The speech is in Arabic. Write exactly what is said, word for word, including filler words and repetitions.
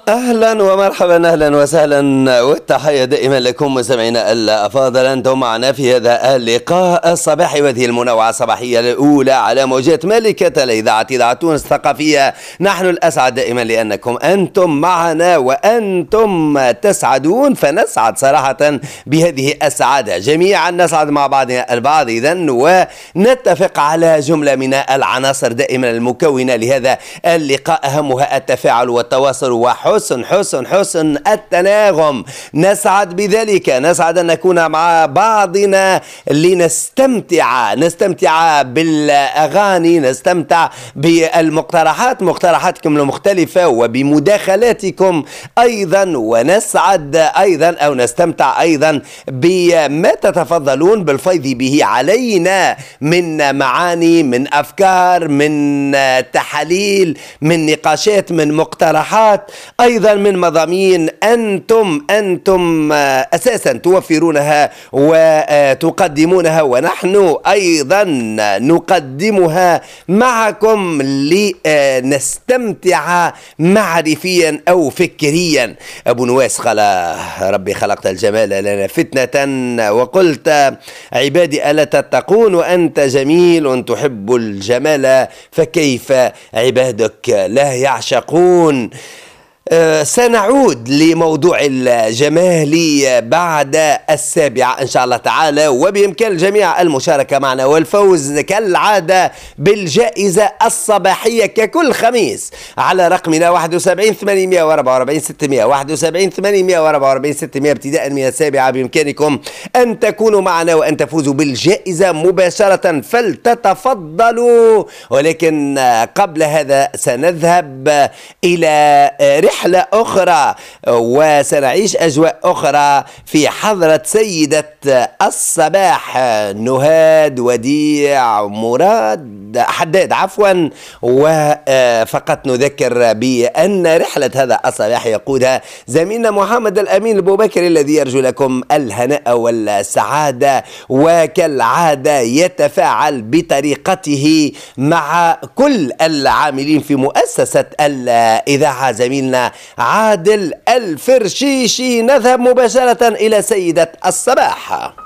اهلا ومرحبا، اهلا وسهلا، والتحيه دائما لكم مستمعينا الافاضل. انتم معنا في هذا اللقاء الصباحي وهذه المنوعه الصباحيه الاولى على موجات ملكه الاذاعه اذاعه تونس الثقافيه. نحن الاسعد دائما لانكم انتم معنا وانتم تسعدون، فنسعد صراحه بهذه السعاده جميعا، نسعد مع بعضنا البعض اذا، ونتفق على جمله من العناصر دائما المكونه لهذا اللقاء، اهمها التفاعل والتواصل وحسن حسن حسن حسن التناغم. نسعد بذلك، نسعد أن نكون مع بعضنا لنستمتع نستمتع بالأغاني، نستمتع بالمقترحات، مقترحاتكم المختلفة وبمداخلاتكم أيضا، ونسعد أيضا أو نستمتع أيضا بما تتفضلون بالفيض به علينا من معاني، من أفكار، من تحاليل، من نقاشات، من مقترحات، أيضا من مضامين أنتم أنتم أساسا توفرونها وتقدمونها، ونحن أيضا نقدمها معكم لنستمتع معرفيا أو فكريا. أبو نواس قال: ربي خلقت الجمال لنا فتنة، وقلت عبادي ألا تتقون، وأنت جميل تحب الجمال، فكيف عبادك لا يعشقون. أه سنعود لموضوع الجمال بعد السابعة إن شاء الله تعالى، وبإمكان الجميع المشاركة معنا والفوز كالعادة بالجائزة الصباحية ككل خميس على رقمنا واحد وسبعين ثمانمائة وأربعة وأربعين ستمائة واحد وسبعين ثمانمائة وأربعة وأربعين ستمائة. ابتداء من السابعة بإمكانكم أن تكونوا معنا وأن تفوزوا بالجائزة مباشرة، فلتتفضلوا. ولكن قبل هذا سنذهب إلى رحلة أخرى وسنعيش أجواء أخرى في حضرة سيدة الصباح نهاد وديع مراد حداد عفوا. وفقط نذكر بأن رحلة هذا الصباح يقودها زميلنا محمد الأمين البوبكري، الذي يرجو لكم الهناء والسعادة، وكالعادة يتفاعل بطريقته مع كل العاملين في مؤسسة الإذاعة. زميلنا عادل الفرشيشي. نذهب مباشرة إلى سيدة الصباح.